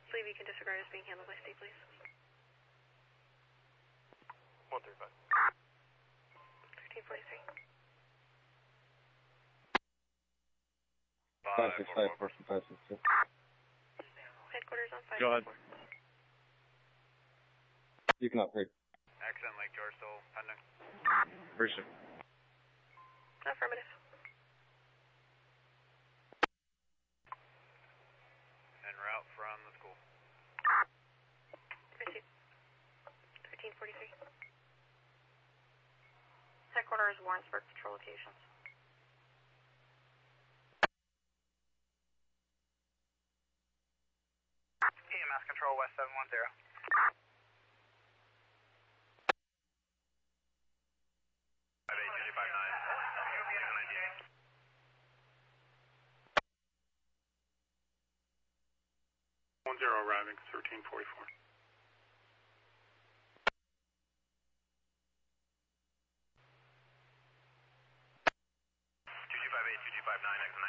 Believe you can disregard as being handled by state police. 135. 1343. 565, person 562. Headquarters on 5. Go ahead. You can operate. Accent Lake George still pending. Person. Affirmative. En route from the school. Received. 1343. Headquarters Warrensburg patrol locations. EMS control West 710. 10 arriving, 1344. Exit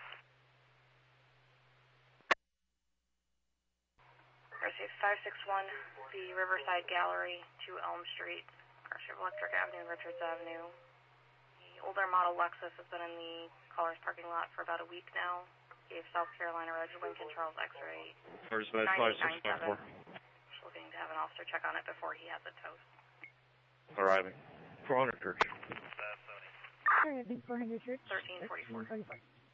19. Received 561, the Riverside Gallery, 2 Elm Street, Garcia Electric Avenue, Richards Avenue. The older model Lexus has been in the caller's parking lot for about a week now. Gave South Carolina Reg Lincoln Charles X-ray 9897. Just looking to have an officer check on it before he has it towed. Arriving. 400 Church. Arriving 400 Church. 1344.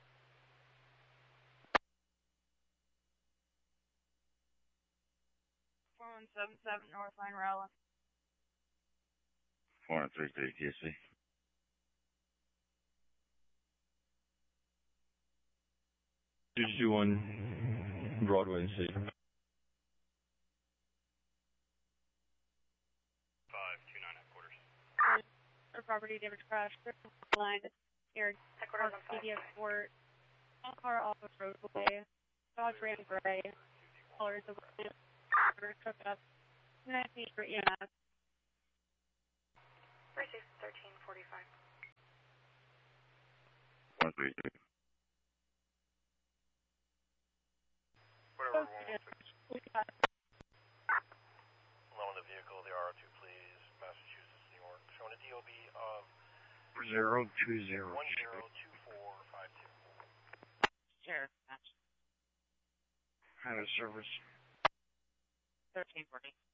4177 North Line Rowland. 4133 TSC. Did you do on Broadway and City? 529 headquarters. Our property damage crash. Line here. Headquarters on 5. CDX Court. All car off of roadway. Dodge Ram Gray. Colors of took up. 19 for EMS. Received 1345. 133. Whatever, 116. Loan the vehicle, the R02, please. Massachusetts, New York. Showing a DOB of 020. 102452. Sure. Highway service. 1340.